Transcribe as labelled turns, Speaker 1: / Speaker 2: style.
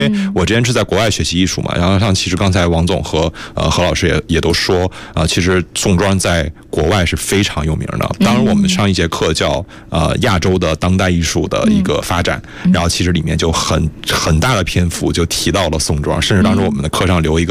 Speaker 1: 我之前是在国外学习艺术嘛，然后像其实刚才王总和何老师也都说，其实宋庄在国外是非常有名的。当然我们上一节课叫亚洲的当代艺术的一个发展，然后其实里面就很大的篇幅就提到了宋庄，甚至当时我们的课上留一个